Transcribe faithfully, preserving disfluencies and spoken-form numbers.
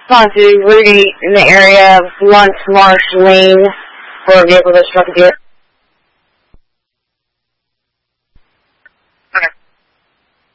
Respond to Rudy in the area of Blunt Marsh Lane for a vehicle that struck a deer.